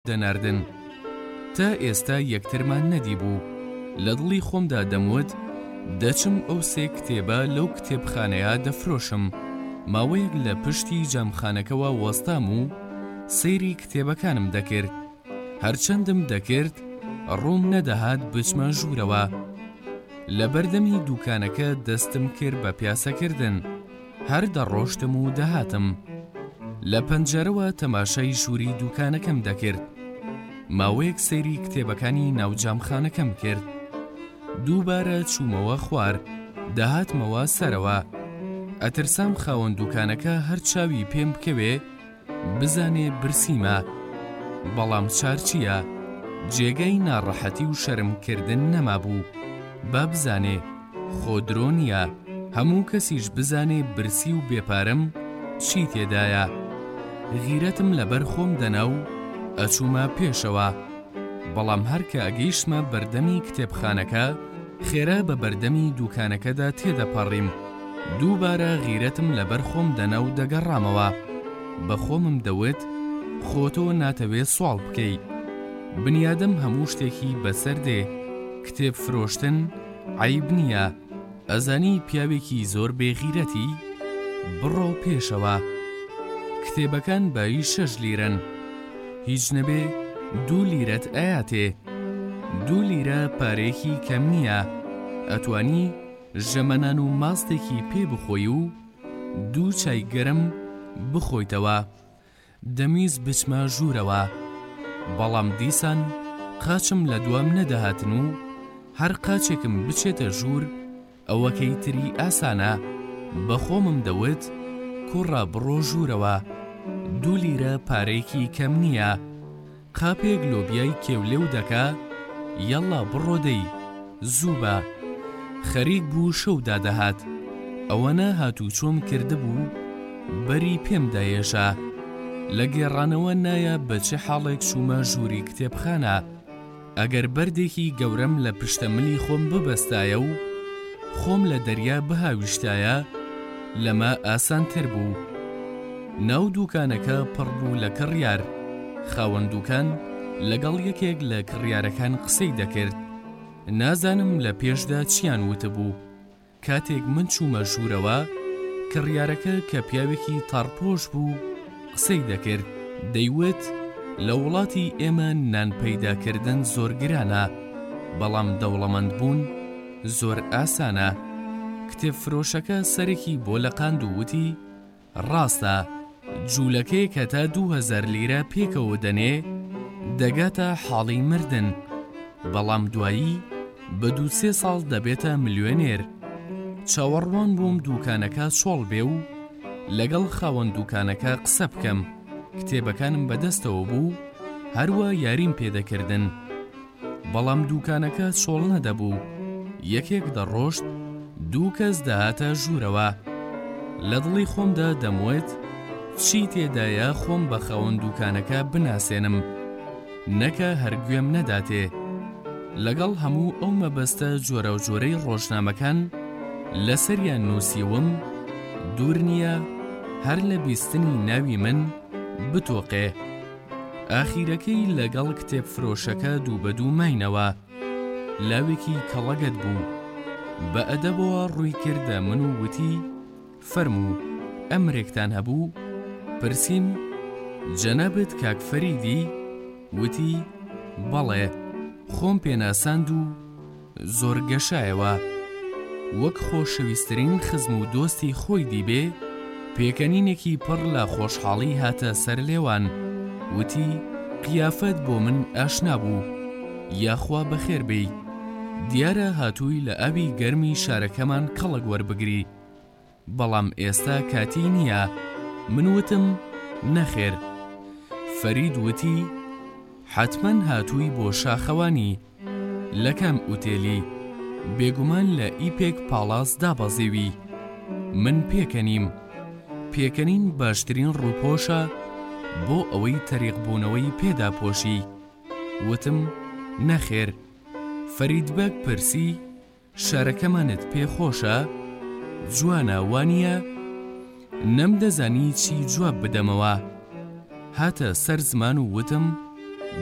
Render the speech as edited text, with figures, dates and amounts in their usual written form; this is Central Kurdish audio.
دەناردن تا ئێستا یەکترمان نەدیبوو. لە دڵی خۆمدا دەموت دەچم ئەو سێ کتێبە لەو کتێبخانەیە دەفرۆشم. ماوەیەک لە پشتی جامخانەکەوە وەستام و سەیری کتێبەکانم دەکرد. هەرچەندم دەکرد ڕووم نەدەهات بچمە ژوورەوە. لە بەردەمی دوکانەکە دەستم کرد بە پیاسەکردن. هەر دەڕۆشتم و دەهاتم. لە پەنجەرەوە تەماشای ژووری دوکانەکەم دەکرد. ماوەیەک سەیری کتێبەکانی ناوجامخانەکەم کرد. دووبارە چوومەوە خوار، دەهاتمەوە سەرەوە. ئەترسام خاوەن دوکانەکە هەر چاوی پێم بکەوێ بزانێ برسیمە. بەڵام چارچیە؟ جێگەی ناڕەحەتی و شەرمکردن نەمابوو. با بزانێ خۆ درۆ نییە، هەموو کەسیش بزانێ برسی و بێپارەم چی تێدایە. غیرەتم لەبەر خۆم دەنا و ئەچوومە پێشەوە. بەڵام هەر کە ئەگەیشتمە بەردەمی کتێبخانەکە خێرا بە بەردەمی دوکانەکەدا تێدەپەڕیم. دووبارە غیرەتم لەبەر خۆم دەنا و دەگەڕامەوە. بە خۆمم دەوت خۆتۆ ناتەوێت سوال بکەی. بنیادم هەموو شتێکی بەسەر دێ. کتێب فرۆشتن عیب نییە. ئەزانی پیاوێکی زۆر بێغیرەتی؟ بڕۆ پێشەوە. کتێبەکان بایی 6 لیرەن. هیچ نەبێ 2 لیرەت ئاياتێ. 2 لیرە پارێکی کەم نییە. ئەتوانی ژەمەنان و ماستێکی پێ بخۆی و 2 چای گەرم بخۆیتەوە. دەمیز بچمە ژوورەوە. بەڵام دیسان قاچم لە دوام نەدەهاتن و هەر قاچێکم بچێتە ژوور ئەوەکەی تری ئاسانە. بە خۆمم دەوت کوڕە بڕۆ ژوورەوە. 2 لیرە پارێکی کەم نییە. قاپێک لۆبیای کێولێو دەکا یەڵا بڕۆ دەی زوو بە. خەریک بوو شەودا دەهات. ئەوەنە هاتوچۆم کردبوو بەری پێم دایێژە. لە گێڕانەوە نایە بە چه حاڵێک چوومە ژووری کتێبخانە. ئەگەر بەردێکی گەورەم لە پشتەملی خۆم ببەستایە و خۆم لە دەریا بهاویشتایە لەمە ئاسانتر بوو. ناو دوکانەکە پڕ بوو لە کڕیار. خاوەن دوکان لەگەڵ یەکێک لە کڕیارەکان قسەی دەکرد. نازانم لە پێشدا چیان وتبوو. کاتێک من چوومە ژوورەوە کڕیارەکە کە پیاوێکی تاڕپۆش بوو قسەی دەکرد. دەیوت لە وڵاتی ئێمە نان پەیداکردن زۆر گرانە، بەڵام دەوڵەمەند بوون زۆر ئاسانە. کتێب فرۆشەکە سەرێکی بۆ لەقاند و وتی ڕاستە جوولەکەی کە تا 2000 لیرە پێکەوە دەنێ دەگاتە حاڵی مردن، بەڵام دوایی بە 2-3 ساڵ دەبێتە ملیۆنێر. چاوەڕوان بووم دوکانەکە چۆڵ بێ و لەگەڵ خاوەن دوکانەکە قسە بکەم. کتێبەکانم بەدەستەوە بوو، هەروە یاریم پێدەکردن. بەڵام دوکانەکە چۆڵ نەدەبوو. یەکێک دەڕۆشت 2 کەس دەهاتە ژوورەوە. لە دڵی خۆمدا دەموت چی تێدایە خۆم بە خاوەن دوکانەکە بناسێنم، نەکە هەرگوێم نەداتێ. لەگەڵ هەموو ئەو مەبەستە جۆرە و جۆرەی ڕۆژنامەکان لەسەریان نووسیوم دوور نییە هەر لە بیستنی ناوی من بتۆقێ. ئاخیرەکەی لەگەڵ کتێب فرۆشەکە دوو بە دوو ماینەوە. لاوێکی کەڵەگەت بوو. بە ئەدەبەوە ڕووی کردە من و وتی فەرموو ئەمرێکتان هەبوو؟ پرسیم جەنابەت کاک فەریدی؟ وتی بەڵێ خۆم پێناساند و زۆر گەشایەوە. وەک خۆشەویستترین خزم و دۆستی خۆی دیبێ پێکەنینێکی پڕ لە خۆشحاڵی هاتە سەر لێوان. وتی قیافەت بۆ من ئاشنا بوو، یاخوا بەخێر بێی. دیارە هاتووی لە ئاوی گەرمی شارەکەمان کەڵک وەربگری، بەڵام ئێستا کاتی نییە. من وتم نەخێر. فەرید وتی حتمەن هاتووی بۆ شاخەوانی. لە کام ئوتێلی؟ بێگومان لە ئیپێک پاڵاس دابەزێوی. من پێکەنیم. پێکەنین باشترین ڕووپۆشە بۆ ئەوەی تەریقبوونەوەی پێدا پۆشی. وتم نەخێر. فەریدبەک پرسی شارەکەمانت پێخۆشە؟ جوانە وانییە؟ نەمدەزانی چی جواب بدەمەوە. هاتە سەر زمان و وتم